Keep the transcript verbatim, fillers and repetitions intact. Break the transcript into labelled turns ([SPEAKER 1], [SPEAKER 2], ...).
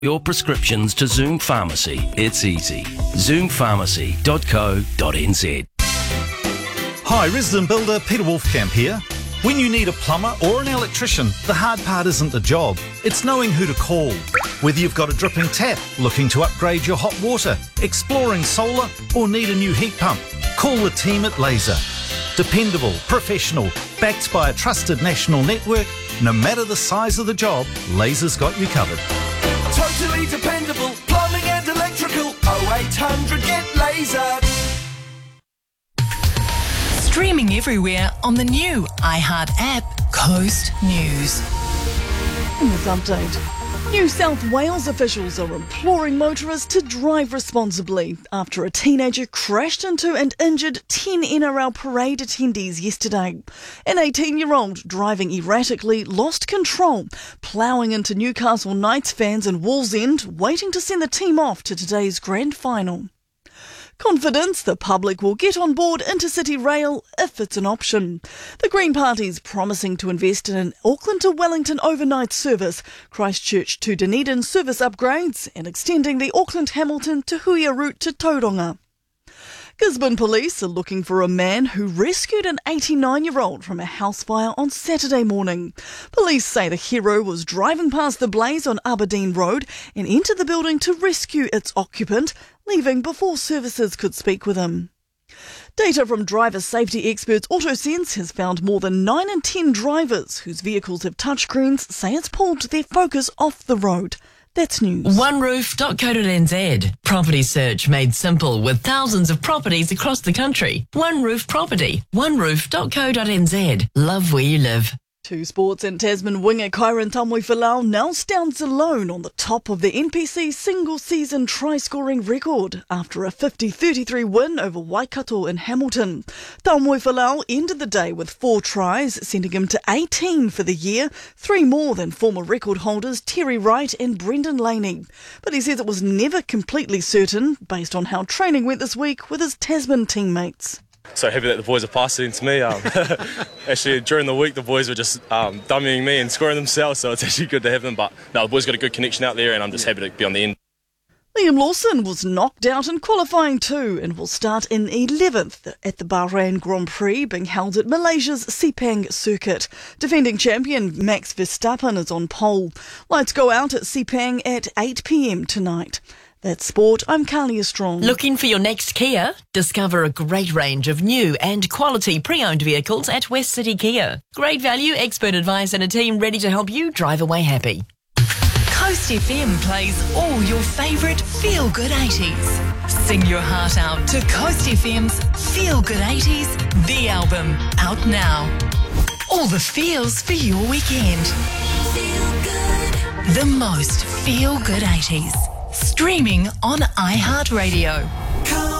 [SPEAKER 1] your prescriptions to Zoom Pharmacy. It's easy. zoom pharmacy dot co dot n z.
[SPEAKER 2] Hi, resident builder Peter Wolfkamp here. When you need a plumber or an electrician, the hard part isn't the job, it's knowing who to call. Whether you've got a dripping tap, looking to upgrade your hot water, exploring solar, or need a new heat pump, call the team at Laser. Dependable, professional, backed by a trusted national network, no matter the size of the job, Laser's got you covered.
[SPEAKER 3] Totally dependable, plumbing and electrical, oh eight hundred get Laser.
[SPEAKER 4] Streaming everywhere on the new iHeart app, Coast News.
[SPEAKER 5] In this update, New South Wales officials are imploring motorists to drive responsibly after a teenager crashed into and injured ten N R L parade attendees yesterday. An eighteen-year-old driving erratically lost control, ploughing into Newcastle Knights fans in Wallsend, waiting to send the team off to today's grand final. Confidence the public will get on board Intercity Rail if it's an option. The Green Party's promising to invest in an Auckland to Wellington overnight service, Christchurch to Dunedin service upgrades, and extending the Auckland-Hamilton to Huia route to Tauranga. Gisborne police are looking for a man who rescued an eighty-nine-year-old from a house fire on Saturday morning. Police say the hero was driving past the blaze on Aberdeen Road and entered the building to rescue its occupant, leaving before services could speak with him. Data from driver safety experts AutoSense has found more than nine in ten drivers whose vehicles have touchscreens say it's pulled their focus off the road. That's news.
[SPEAKER 4] one roof dot co dot n z. Property search made simple with thousands of properties across the country. One Roof Property. one roof dot co dot n z. Love where you live.
[SPEAKER 5] Two sports and Tasman winger Kyron Taumui-Falau now stands alone on the top of the N P C single-season try-scoring record after a fifty thirty-three win over Waikato in Hamilton. Taumui-Falau ended the day with four tries, sending him to eighteen for the year, three more than former record holders Terry Wright and Brendan Laney. But he says it was never completely certain, based on how training went this week with his Tasman teammates.
[SPEAKER 6] So happy that the boys are passing it to me. Um, actually, during the week, the boys were just um, dummying me and scoring themselves, so it's actually good to have them. But no, the boys got a good connection out there, and I'm just happy to be on the end.
[SPEAKER 5] Liam Lawson was knocked out in qualifying too and will start in eleventh at the Bahrain Grand Prix being held at Malaysia's Sepang circuit. Defending champion Max Verstappen is on pole. Lights go out at Sepang at eight p m tonight. That's sport. I'm Carlia Strong.
[SPEAKER 4] Looking for your next Kia? Discover a great range of new and quality pre-owned vehicles at West City Kia. Great value, expert advice and a team ready to help you drive away happy. Coast F M plays all your favourite feel-good eighties. Sing your heart out to Coast F M's Feel Good eighties, the album, out now. All the feels for your weekend. Feel good. The most feel-good eighties. Streaming on iHeartRadio.